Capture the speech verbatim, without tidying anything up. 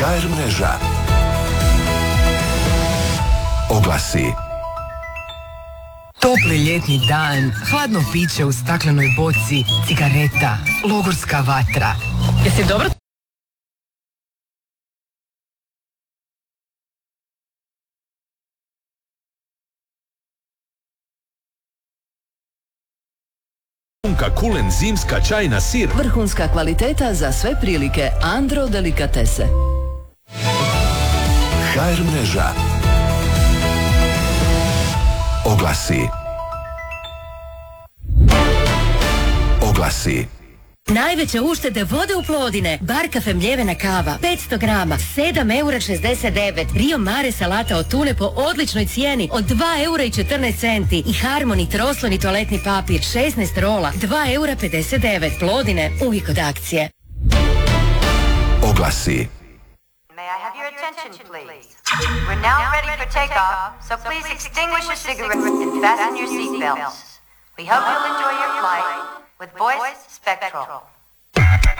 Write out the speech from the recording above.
ha er mreža. Oglasi. Topli ljetni dan, hladno piće u staklenoj boci, cigareta, logorska vatra. Jesi dobro? Kulen zimska čajna sir. Vrhunska kvaliteta za sve prilike. Andro delikatese. ha er mreža. Oglasi. Oglasi. Najveće uštede vode u Plodine. Bar kafe mljevena kava, petsto grama, sedam eura šezdeset devet. Rio Mare salata od tune po odličnoj cijeni od dva eura i četrnaest centi. I Harmony trosloni toaletni papir, šesnaest rola, dva eura pedeset devet. Plodine, uvijek od akcije. Oglasi. May I have your attention, please? We're now ready for takeoff, so please extinguish your cigarettes and fasten your seatbelts. We hope you'll enjoy your flight with Voice Spectral.